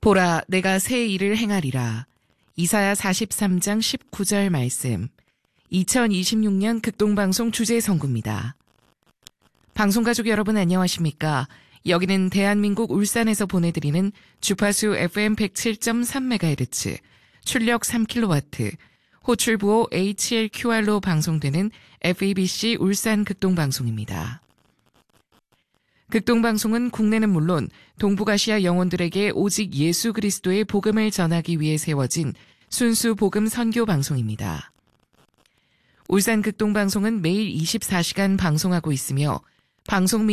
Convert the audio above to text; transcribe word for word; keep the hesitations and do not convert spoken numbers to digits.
보라, 내가 새 일을 행하리라. 이사야 사십삼 장 십구 절 말씀. 이천이십육 년 극동방송 주제 선구입니다. 방송가족 여러분 안녕하십니까? 여기는 대한민국 울산에서 보내드리는 주파수 에프엠 백칠 점 삼 메가헤르츠, 출력 삼 킬로와트, 호출부호 에이치엘큐알로 방송되는 에프이비씨 울산 극동방송입니다. 극동방송은 국내는 물론 동북아시아 영혼들에게 오직 예수 그리스도의 복음을 전하기 위해 세워진 순수 복음 선교 방송입니다. 울산 극동방송은 매일 이십사 시간 방송하고 있으며 방송 및